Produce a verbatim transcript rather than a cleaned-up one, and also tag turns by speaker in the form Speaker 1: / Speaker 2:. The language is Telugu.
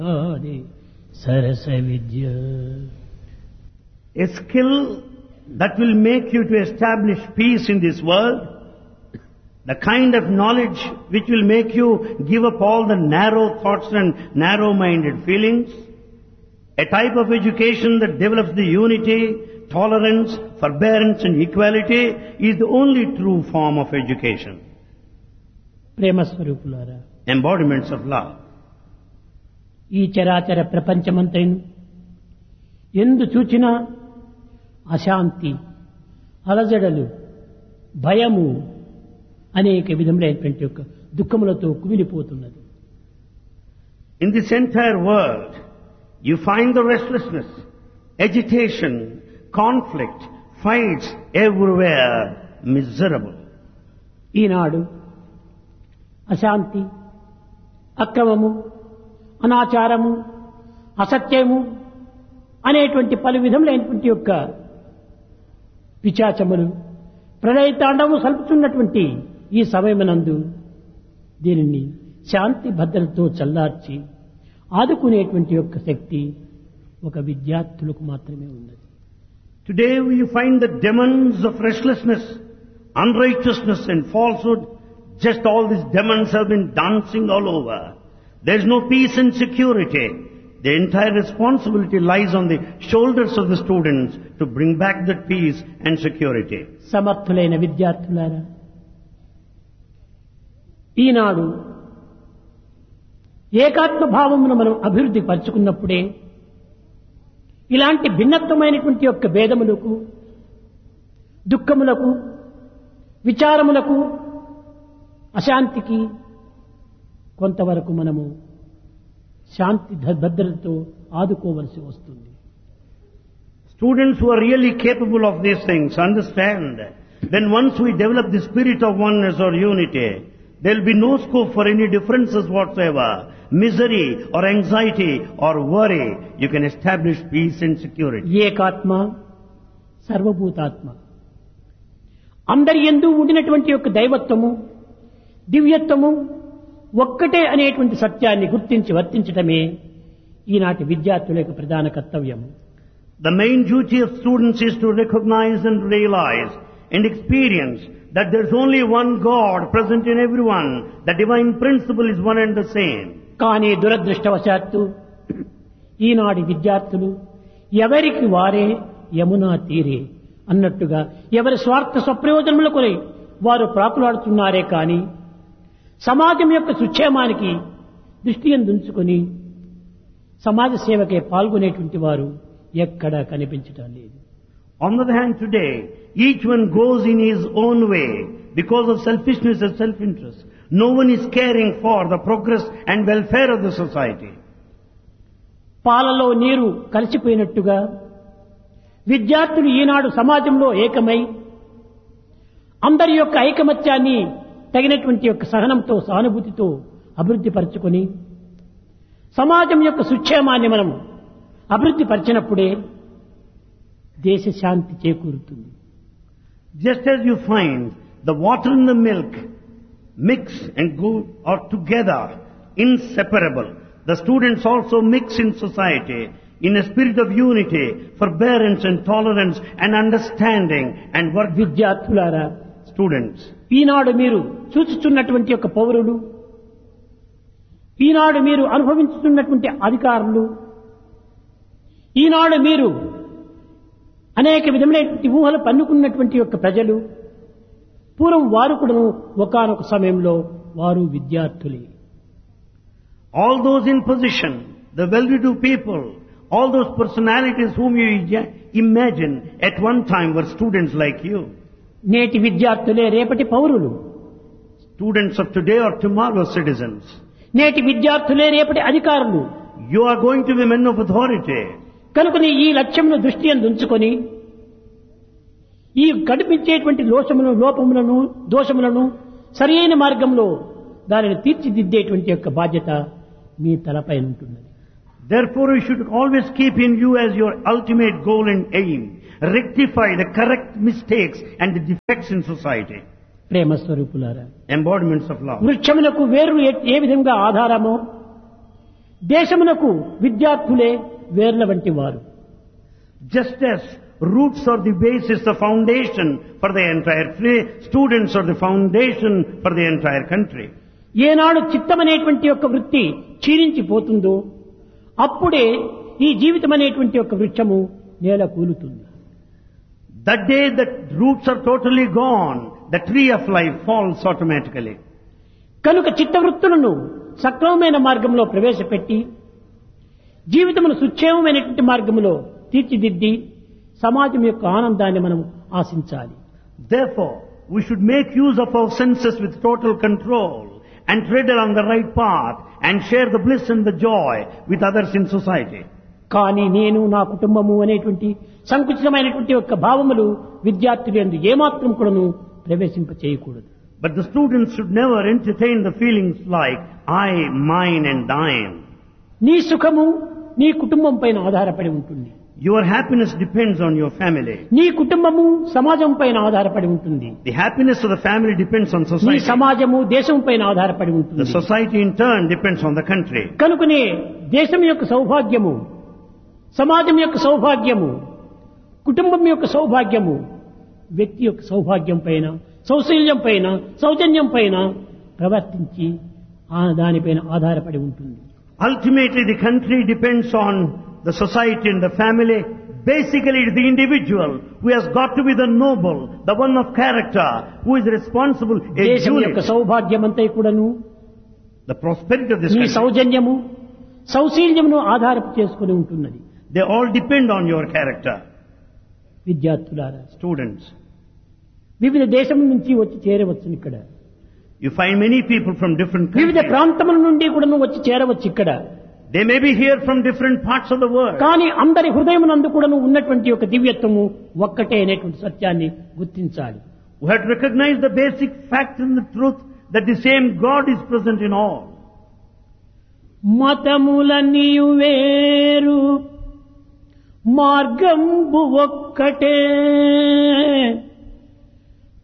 Speaker 1: Sarasa Vidya.
Speaker 2: A skill that will make you to establish peace in this world, the kind of knowledge which will make you give up all the narrow thoughts and narrow-minded feelings, a type of education that develops the unity, tolerance, forbearance and equality is the only true form of education.
Speaker 1: Prema Swarupulara.
Speaker 2: Embodiments of love.
Speaker 1: ఈ చరాచర ప్రపంచమంతైను ఎందు చూచినా అశాంతి, అలజడలు, భయము అనేక విధములైనటువంటి యొక్క దుఃఖములతో కుమిలిపోతున్నది.
Speaker 2: In this entire world, you find the restlessness, agitation, conflict, fights everywhere, miserable.
Speaker 1: ఈనాడు అశాంతి, అక్రమము, అనాచారము, అసత్యము అనేటువంటి పలు విధములైనటువంటి యొక్క విచాచములు ప్రళయతాండము సల్పుతున్నటువంటి ఈ సమయమునందు దీనిని శాంతి భద్రతతో చల్లార్చి ఆదుకునేటువంటి యొక్క శక్తి ఒక విద్యార్థులకు మాత్రమే ఉన్నది.
Speaker 2: Today you find the demons of restlessness, unrighteousness and falsehood. Just all these demons have been dancing all over. There is no peace and security. The entire responsibility lies on the shoulders of the students to bring back that peace and security.
Speaker 1: సమర్థులైన విద్యార్థులారా, ఈనాడు ఏకాత్మ భావమును మనం అభివృద్ధి పరుచుకున్నప్పుడే ఇలాంటి భిన్నత్వమైనటువంటి యొక్క భేదములకు, దుఃఖములకు, విచారములకు, అశాంతికి కొంతవరకు మనము శాంతి భద్రతతో ఆదుకోవలసి వస్తుంది.
Speaker 2: Students who are really capable of these things understand that once we develop the spirit of oneness or unity, there will be no scope for any differences whatsoever, misery or anxiety or worry. You can establish peace and security.
Speaker 1: ఏకాత్మ సర్వభూతాత్మ, అందరి యందు ఉండినటువంటి యొక్క దైవత్వము, దివ్యత్వము ఒక్కటే అనేటువంటి సత్యాన్ని గుర్తించి వర్తించటమే ఈనాటి విద్యార్థుల యొక్క ప్రధాన కర్తవ్యం.
Speaker 2: The main duty of students is to recognize and realize and experience that there is only one God present in everyone. The divine principle is one and the same.
Speaker 1: కానీ దురదృష్టవశాత్తు ఈనాటి విద్యార్థులు ఎవరికి వారే యమునా తీరే అన్నట్టుగా ఎవరి స్వార్థ స్వప్రయోజనముల కొరై వారు ప్రాకులాడుతున్నారే కానీ సమాజం యొక్క సుక్షేమానికి దృష్టి ఉంచుకొని సమాజ సేవకే పాల్గొనేటువంటి వారు ఎక్కడా కనిపించటం లేదు.
Speaker 2: On the other hand, today, each one goes in his own way because of selfishness and self-interest. No one is caring for the progress and welfare of the society.
Speaker 1: పాలలో నీరు కలిసిపోయినట్టుగా విద్యార్థులు ఈనాడు సమాజంలో ఏకమై అందరి యొక్క ఐకమత్యాన్ని తగినటువంటి యొక్క సహనంతో, సానుభూతితో అభివృద్ధి పరచుకొని సమాజం యొక్క సుక్షేమాన్ని మనం అభివృద్ధి పరిచినప్పుడే దేశ శాంతి చేకూరుతుంది.
Speaker 2: Just as you find the water and the milk mix and go are together, inseparable, the students also mix in society in a spirit of unity, forbearance and tolerance and understanding and work.
Speaker 1: విద్యార్థులారా,
Speaker 2: Students,
Speaker 1: ఈనాడు మీరు చూచుచున్నటువంటి యొక్క పౌరులు, ఈనాడు మీరు అనుభవించుతున్నటువంటి అధికారులు, ఈనాడు మీరు అనేక విధమైనటువంటి ఊహలు పన్నుకున్నటువంటి యొక్క ప్రజలు, పూర్వం వారు కూడా ఒకానొక సమయంలో వారు విద్యార్థులే.
Speaker 2: all those in position, the well-to-do people, all those personalities whom you imagine at one time were students like you.
Speaker 1: నేటి విద్యార్థులే రేపటి పౌరులు.
Speaker 2: Students of today are tomorrow's citizens.
Speaker 1: నేటి విద్యార్థులే రేపటి అధికారులు.
Speaker 2: You are going to be men of authority.
Speaker 1: కనుకని ఈ లక్ష్యమును దృష్టి ఉంచుకొని ఈ కనిపించేటువంటి లోపములను లోపములను దోషములను సరైన మార్గంలో దానిని తీర్చిదిద్దేటువంటి యొక్క బాధ్యత మీ తలపై ఉంటున్నది.
Speaker 2: Therefore you should always keep in view as your ultimate goal and aim, rectify the correct mistakes and the defects in society.
Speaker 1: ప్రేమ స్వరూపులారా,
Speaker 2: embodiments of love.
Speaker 1: వృక్షములకు వేరు ఏ విధంగా ఆధారమో దేశమునకు విద్యార్థులే వేర్ల వంటి వారు.
Speaker 2: Just as roots are the basis, the foundation for the entire country, students are the foundation for the entire country.
Speaker 1: ఏనాడు చిత్తమనేటువంటి యొక్క వృత్తి క్షీణించిపోతుందో అప్పుడే ఈ జీవితం అనేటువంటి యొక్క వృక్షము నేల కూలుతుంది.
Speaker 2: The day that roots are totally gone, the tree of life falls automatically.
Speaker 1: కనుక చిత్తవృత్తులను సక్రమమైన మార్గంలో ప్రవేశపెట్టి జీవితమును సుక్షేమమైనటువంటి మార్గంలో తీర్చిదిద్ది సమాజం యొక్క ఆనందాన్ని మనం ఆశించాలి.
Speaker 2: Therefore, we should make use of our senses with total control and tread along the right path and share the bliss and the joy with others in society.
Speaker 1: కానీ నేను నా కుటుంబము అనేటువంటి సంకుచితమైనటువంటి యొక్క భావములు విద్యార్థులు యందు ఏమాత్రం కూడాను ప్రవేశింప చేయకూడదు.
Speaker 2: But the students should never entertain the feelings like I, mine and thine.
Speaker 1: నీ సుఖము నీ కుటుంబం పైన ఆధారపడి ఉంటుంది.
Speaker 2: Your happiness depends on your family.
Speaker 1: నీ కుటుంబము సమాజం పైన ఆధారపడి ఉంటుంది.
Speaker 2: The happiness of the family depends on
Speaker 1: నీ
Speaker 2: society.
Speaker 1: సమాజము దేశం పైన ఆధారపడి ఉంటుంది.
Speaker 2: The society in turn depends on the country.
Speaker 1: కనుకనే దేశం యొక్క సౌభాగ్యము, సమాజం యొక్క సౌభాగ్యము, కుటుంబం యొక్క సౌభాగ్యము వ్యక్తి యొక్క సౌభాగ్యం పైన, సౌశల్యం పైన, సౌజన్యం పైన ప్రవర్తించి ఆ దానిపైన ఆధారపడి ఉంటుంది.
Speaker 2: Ultimately, the country depends on the society and the family. Basically, it is the individual who has got to be the noble, the one of character, who is responsible. A
Speaker 1: దేశం
Speaker 2: unit.
Speaker 1: యొక్క సౌభాగ్యం అంతా కూడాను
Speaker 2: The prosperity of this
Speaker 1: నీ
Speaker 2: country,
Speaker 1: సౌజన్యము, సౌశీల్యమును ఆధారపు చేసుకుని ఉంటున్నది.
Speaker 2: they all depend on your character.
Speaker 1: విద్యార్థులారా,
Speaker 2: Students,
Speaker 1: వివిధ దేశం నుంచి వచ్చి చేరవచ్చు ఇక్కడ.
Speaker 2: you find many people from different
Speaker 1: వివిధ
Speaker 2: countries.
Speaker 1: ప్రాంతముల నుండి కూడాను వచ్చి చేరవచ్చు ఇక్కడ.
Speaker 2: They may be here from different parts of the world.
Speaker 1: కానీ అందరి హృదయమునందు కూడాను ఉన్నటువంటి ఒక దివ్యత్వము ఒక్కటే అనేటువంటి సత్యాన్ని గుర్తించాలి.
Speaker 2: We have to recognize the basic fact and the truth that the same God is present in all.
Speaker 1: మతములన్నీ వేరు మార్గంబు ఒక్కటే